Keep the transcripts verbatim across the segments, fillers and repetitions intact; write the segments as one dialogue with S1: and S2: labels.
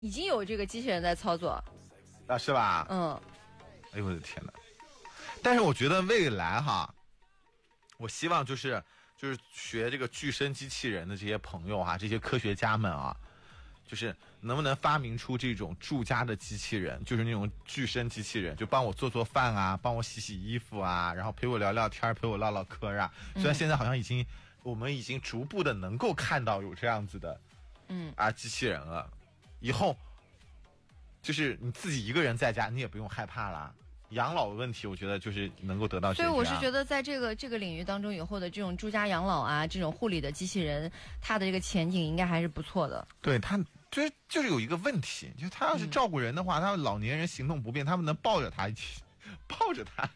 S1: 已经有这个机器人在操作
S2: 啊，是吧？
S1: 嗯，
S2: 哎呦我的天哪！但是我觉得未来哈，我希望就是就是学这个具身机器人的这些朋友啊，这些科学家们啊，就是能不能发明出这种住家的机器人，就是那种具身机器人，就帮我做做饭啊，帮我洗洗衣服啊，然后陪我聊聊天，陪我唠唠嗑啊。虽然现在好像已经、嗯、我们已经逐步的能够看到有这样子的，嗯啊机器人了。以后就是你自己一个人在家，你也不用害怕啦。养老的问题，我觉得就是能够得到解决、啊。
S1: 所以我是觉得，在这个这个领域当中，以后的这种住家养老啊，这种护理的机器人，它的这个前景应该还是不错的。
S2: 对，它就是就是有一个问题，就是他要是照顾人的话，嗯、他老年人行动不便，他们能抱着他一起抱着他，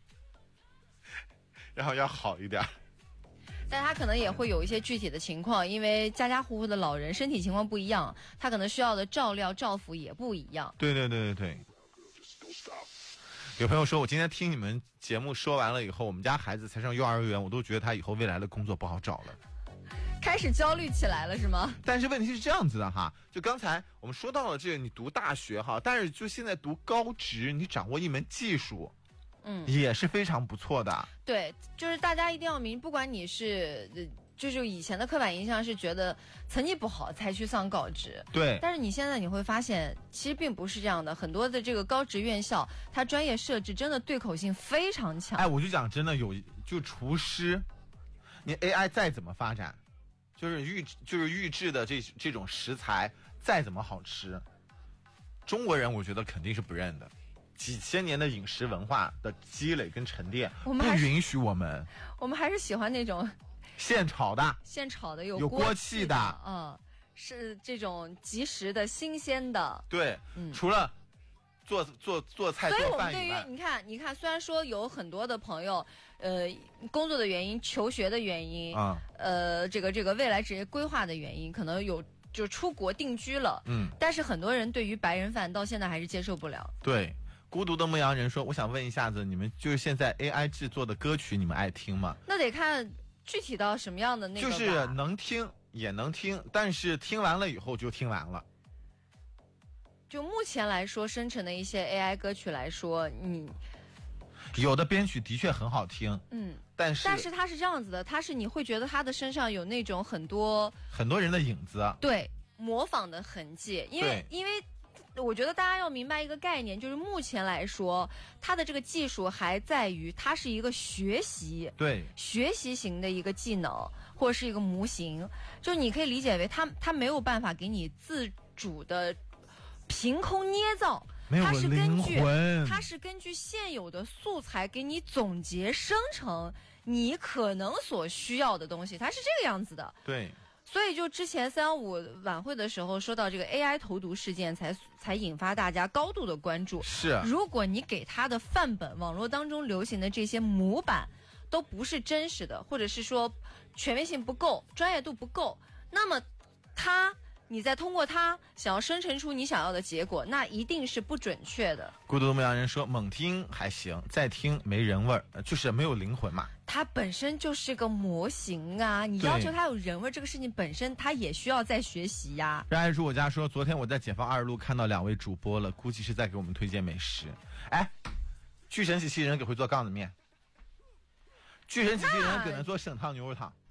S2: 然后要好一点。
S1: 但他可能也会有一些具体的情况，因为家家户户的老人身体情况不一样，他可能需要的照料照顾也不一样。
S2: 对对对对对。有朋友说，我今天听你们节目说完了以后，我们家孩子才上幼儿园，我都觉得他以后未来的工作不好找了，
S1: 开始焦虑起来了是吗？
S2: 但是问题是这样子的哈，就刚才我们说到了这个，你读大学哈，但是就现在读高职，你掌握一门技术。嗯，也是非常不错的。
S1: 对，就是大家一定要明，不管你是，就是以前的刻板印象是觉得成绩不好才去上高职，
S2: 对。
S1: 但是你现在你会发现，其实并不是这样的。很多的这个高职院校，它专业设置真的对口性非常强。
S2: 哎，我就讲真的有，就厨师，你 A I 再怎么发展，就是预就是预制的这这种食材再怎么好吃，中国人我觉得肯定是不认的。几千年的饮食文化的积累跟沉淀，不允许我们。
S1: 我们还是喜欢那种
S2: 现炒的、
S1: 现炒的有
S2: 有锅气的，
S1: 嗯，是这种即食的、新鲜的。
S2: 对，嗯、除了做做做菜做饭以外，所以我们对
S1: 于你看，你看，虽然说有很多的朋友，呃，工作的原因、求学的原因，啊、嗯，呃，这个这个未来职业规划的原因，可能有。就出国定居了，嗯，但是很多人对于白人饭到现在还是接受不了。
S2: 对。孤独的牧羊人说，我想问一下子，你们就是现在 A I 制作的歌曲，你们爱听吗？
S1: 那得看具体到什么样的那个吧。
S2: 就是能听也能听，但是听完了以后就听完了。
S1: 就目前来说，生成的一些 A I 歌曲来说，你
S2: 有的编曲的确很好听，嗯，但是
S1: 但是它是这样子的，它是你会觉得它的身上有那种很多
S2: 很多人的影子，
S1: 对，模仿的痕迹，因为因为。我觉得大家要明白一个概念，就是目前来说，它的这个技术还在于它是一个学习，
S2: 对，
S1: 学习型的一个技能或者是一个模型，就是你可以理解为它它没有办法给你自主的凭空捏造，它是根据它是根据现有的素材给你总结生成你可能所需要的东西，它是这个样子的，
S2: 对。
S1: 所以就之前三幺五晚会的时候说到这个 A I 投毒事件才才引发大家高度的关注。
S2: 是，
S1: 如果你给它的范本，网络当中流行的这些模板都不是真实的，或者是说权威性不够、专业度不够，那么它你再通过它想要生成出你想要的结果，那一定是不准确的。
S2: 孤独的牧羊人说，猛听还行，再听没人味儿，就是没有灵魂嘛。
S1: 它本身就是个模型啊，你要求它有人味，这个事情本身它也需要再学习呀。
S2: 让爱住我家说，昨天我在解放二路看到两位主播了，估计是在给我们推荐美食。哎，巨神机器人给会做杠子面，巨神机器人给能做生汤牛肉汤。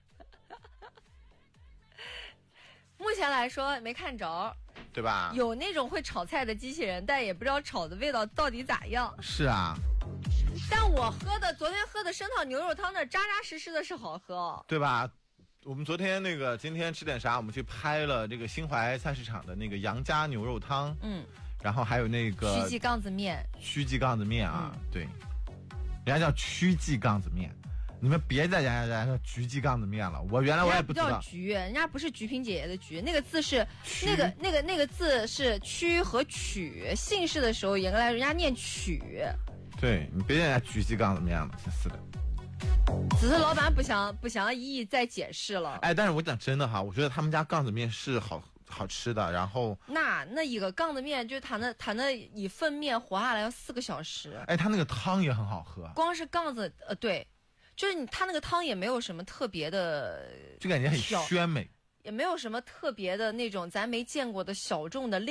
S1: 目前来说没看着，
S2: 对吧？
S1: 有那种会炒菜的机器人，但也不知道炒的味道到底咋样。
S2: 是啊。
S1: 但我喝的昨天喝的生汤牛肉汤那扎扎实实的是好喝，
S2: 对吧？我们昨天那个今天吃点啥？我们去拍了这个新淮菜市场的那个杨家牛肉汤，嗯，然后还有那个
S1: 曲记杠子面，
S2: 曲记杠子面啊，嗯、对，人家叫曲记杠子面，你们别再人家说曲记杠子面了。我原来我也不知道，
S1: 人家不叫菊，人家不是菊萍姐姐的菊，那个字是那个那个那个字是曲和曲，姓氏的时候严格来说人家念曲。
S2: 对，你别人家举起杠子面了，真是的。
S1: 只是老板不想不想一一再解释了。
S2: 哎，但是我讲真的哈，我觉得他们家杠子面是好好吃的。然后
S1: 那那一个杠子面，就是它那它那一份面活下来要四个小时。
S2: 哎，它那个汤也很好喝。
S1: 光是杠子，呃，对，就是你它那个汤也没有什么特别的，
S2: 就感觉很鲜美。
S1: 也没有什么特别的那种咱没见过的小众的